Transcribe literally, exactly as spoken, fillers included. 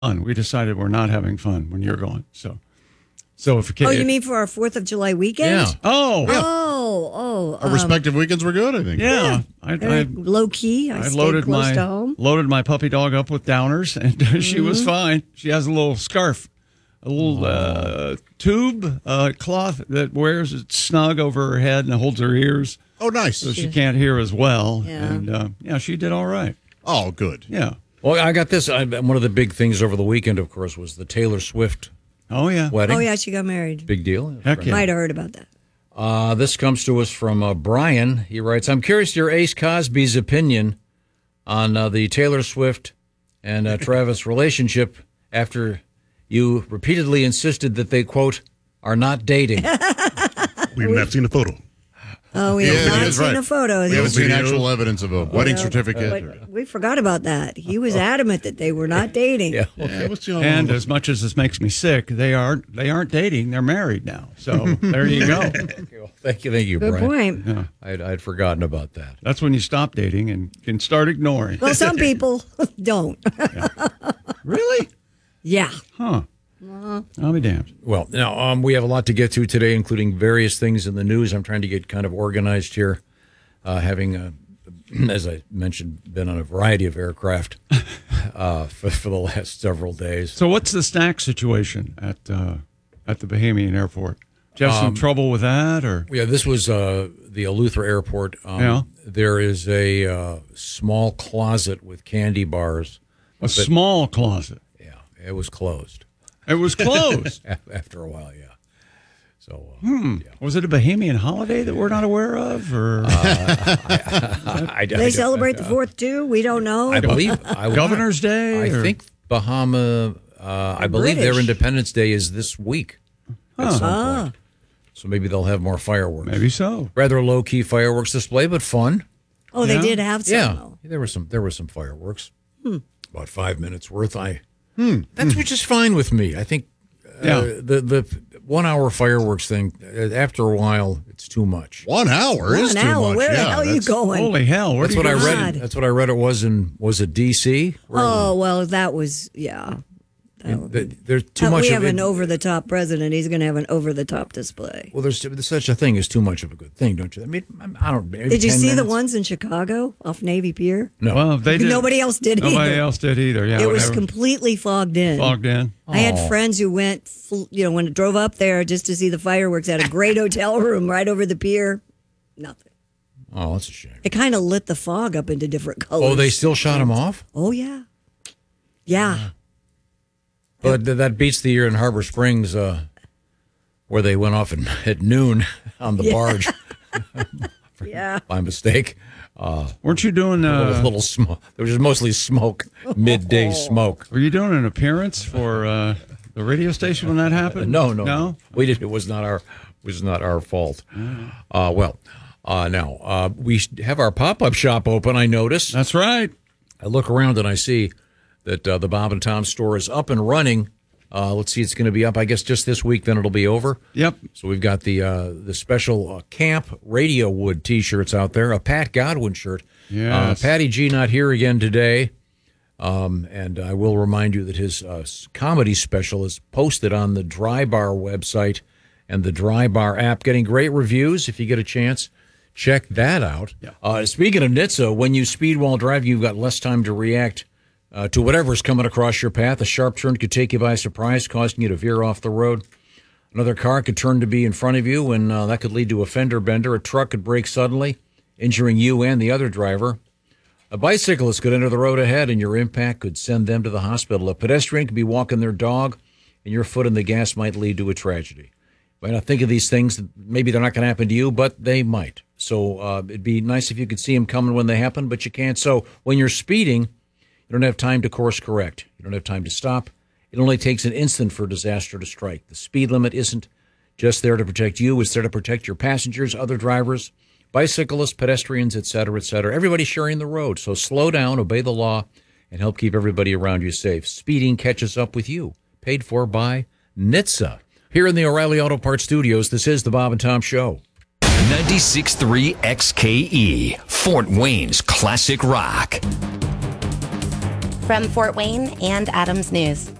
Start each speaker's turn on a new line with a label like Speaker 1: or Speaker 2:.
Speaker 1: fun. We decided we're not having fun when you're going. So, so if
Speaker 2: oh, you mean for our Fourth of July weekend?
Speaker 1: Yeah. Oh,
Speaker 2: yeah. oh, oh.
Speaker 3: Our um, respective weekends were good, I think.
Speaker 1: Yeah,
Speaker 2: yeah.
Speaker 1: I, I,
Speaker 2: low key. I,
Speaker 1: I
Speaker 2: stayed
Speaker 1: loaded
Speaker 2: close
Speaker 1: my
Speaker 2: to home.
Speaker 1: loaded my puppy dog up with downers, and mm-hmm. she was fine. She has a little scarf, a little uh, tube uh, cloth that wears it snug over her head and holds her ears.
Speaker 3: Oh, nice.
Speaker 1: So she can't hear as well.
Speaker 2: Yeah.
Speaker 1: And uh, yeah, she did all right.
Speaker 3: Oh, good.
Speaker 1: Yeah.
Speaker 4: Well, I got this. I, one of the big things over the weekend, of course, was the Taylor Swift
Speaker 1: oh yeah
Speaker 4: wedding.
Speaker 2: Oh, yeah, she got married.
Speaker 4: Big deal.
Speaker 1: Heck yeah.
Speaker 2: Might have heard about that.
Speaker 4: Uh, this comes to us from uh, Brian. He writes, I'm curious to your Ace Cosby's opinion on uh, the Taylor Swift and uh, Travis relationship after you repeatedly insisted that they, quote, are not dating.
Speaker 3: We've not seen a photo.
Speaker 2: Oh, we
Speaker 3: Yeah,
Speaker 2: have not
Speaker 3: that's
Speaker 2: seen
Speaker 3: right.
Speaker 2: a photo.
Speaker 3: We haven't seen
Speaker 1: Video.
Speaker 3: actual evidence of a wedding certificate.
Speaker 2: But we forgot about that. He was adamant that they were not dating.
Speaker 4: Yeah.
Speaker 3: Yeah, what's the other
Speaker 1: And
Speaker 3: one?
Speaker 1: as much as this makes me sick, they aren't they aren't dating. They're married now. So there you go.
Speaker 4: Thank you, thank you,
Speaker 2: Good
Speaker 4: Brian.
Speaker 2: point.
Speaker 1: Yeah.
Speaker 4: I'd, I'd forgotten about that.
Speaker 1: That's when you stop dating and can start ignoring.
Speaker 2: Well, some people don't.
Speaker 1: Really?
Speaker 2: Yeah.
Speaker 1: Huh. I'll be damned.
Speaker 4: Well, now um, we have a lot to get to today, including various things in the news. I'm trying to get kind of organized here, uh, having, uh, as I mentioned, been on a variety of aircraft uh, for, for the last several days.
Speaker 1: So what's the snack situation at uh, at the Bahamian Airport? Do you have some um, trouble with that, or
Speaker 4: yeah? This was uh, the Eleuthera Airport. Um,
Speaker 1: yeah.
Speaker 4: There is a uh, small closet with candy bars.
Speaker 1: A small closet.
Speaker 4: Yeah, it was closed.
Speaker 1: It was closed
Speaker 4: after a while. Yeah. So, uh,
Speaker 1: hmm. yeah. Was it a Bahamian holiday that we're not aware of, or
Speaker 4: uh, I, I, I,
Speaker 2: they
Speaker 4: I
Speaker 2: celebrate the Fourth too? We don't know.
Speaker 4: I believe I,
Speaker 1: Governor's Day.
Speaker 4: I
Speaker 1: or?
Speaker 4: think Bahama. Uh, I believe
Speaker 2: British.
Speaker 4: their Independence Day is this week. At
Speaker 1: Huh.
Speaker 4: some
Speaker 2: Ah.
Speaker 4: point. So maybe they'll have more fireworks.
Speaker 1: Maybe so.
Speaker 4: Rather low key fireworks display, but fun.
Speaker 2: Oh, they
Speaker 1: Yeah.
Speaker 2: did have some.
Speaker 4: Yeah,
Speaker 2: though.
Speaker 4: there were some. There were some fireworks.
Speaker 2: Hmm.
Speaker 4: About five minutes worth. I.
Speaker 3: Hmm.
Speaker 4: That's which is fine with me. I think. Uh,
Speaker 1: Yeah.
Speaker 4: The the one hour fireworks thing. uh, After a while, it's too much.
Speaker 3: One hour
Speaker 2: One
Speaker 3: is too
Speaker 2: hour.
Speaker 3: much.
Speaker 2: Where the
Speaker 3: yeah,
Speaker 2: hell are you
Speaker 3: that's-
Speaker 2: going?
Speaker 1: Holy hell! Where
Speaker 4: That's
Speaker 1: do
Speaker 4: what
Speaker 1: you
Speaker 4: I
Speaker 1: go?
Speaker 4: read.
Speaker 2: God.
Speaker 4: That's what I read. It was in was it D C?
Speaker 2: Oh well, that was yeah.
Speaker 4: There's too
Speaker 2: Uh,
Speaker 4: much
Speaker 2: we
Speaker 4: of
Speaker 2: have
Speaker 4: it.
Speaker 2: an over-the-top president. He's going to have an over-the-top display.
Speaker 4: Well, there's, there's such a thing as too much of a good thing, don't you? I mean, I don't. Maybe
Speaker 2: Did you
Speaker 4: ten
Speaker 2: see the
Speaker 4: minutes?
Speaker 2: ones in Chicago off Navy Pier?
Speaker 4: No.
Speaker 1: Well, they did.
Speaker 2: Nobody else did
Speaker 1: Nobody
Speaker 2: either.
Speaker 1: else did either. Yeah,
Speaker 2: It was
Speaker 1: whatever.
Speaker 2: completely fogged in.
Speaker 1: fogged in.
Speaker 2: I had
Speaker 4: Oh.
Speaker 2: friends who went, fl- you know, when it drove up there just to see the fireworks at a great hotel room right over the pier. Nothing.
Speaker 4: Oh, that's a shame.
Speaker 2: It kind of lit the fog up into different colors.
Speaker 4: Oh, they still shot him off?
Speaker 2: Oh yeah, yeah.
Speaker 4: But th- that beats the year in Harbor Springs uh, where they went off in, at noon on the
Speaker 2: Yeah.
Speaker 4: barge
Speaker 2: Yeah.
Speaker 4: by mistake. Uh,
Speaker 1: Weren't you doing?
Speaker 4: a little,
Speaker 1: Uh,
Speaker 4: little smoke. There was mostly smoke, midday smoke.
Speaker 1: were you doing an appearance for uh, the radio station when that happened?
Speaker 4: No, no,
Speaker 1: no.
Speaker 4: We did. It was not our. Was not our fault. Uh, well, uh, now uh, we have our pop-up shop open. I notice.
Speaker 1: That's right.
Speaker 4: I look around and I see that uh, the Bob and Tom store is up and running. Uh, let's see, it's going to be up, I guess, just this week. Then it'll be over.
Speaker 1: Yep.
Speaker 4: So we've got the uh, the special uh, Camp Radio Wood T-shirts out there. A Pat Godwin shirt.
Speaker 1: Yes.
Speaker 4: Uh, Patty G not here again today. Um, and I will remind you that his uh, comedy special is posted on the Dry Bar website and the Dry Bar app. Getting great reviews. If you get a chance, check that out.
Speaker 1: Yeah.
Speaker 4: Uh, speaking of N H T S A, when you speed while driving, you've got less time to react uh, to whatever's coming across your path. A sharp turn could take you by surprise, causing you to veer off the road. Another car could turn to be in front of you, and uh, that could lead to a fender bender. A truck could brake suddenly, injuring you and the other driver. A bicyclist could enter the road ahead, and your impact could send them to the hospital. A pedestrian could be walking their dog, and your foot in the gas might lead to a tragedy. You might not think of these things. Maybe they're not going to happen to you, but they might. So uh, it'd be nice if you could see them coming when they happen, but you can't. So when you're speeding, you don't have time to course correct. You don't have time to stop. It only takes an instant for disaster to strike. The speed limit isn't just there to protect you. It's there to protect your passengers, other drivers, bicyclists, pedestrians, et cetera, et cetera. Everybody sharing the road. So slow down, obey the law, and help keep everybody around you safe. Speeding catches up with you. Paid for by N H T S A. Here in the O'Reilly Auto Parts Studios, this is the Bob and Tom Show.
Speaker 5: ninety-six point three X K E, Fort Wayne's classic rock.
Speaker 6: From Fort Wayne and Adams News,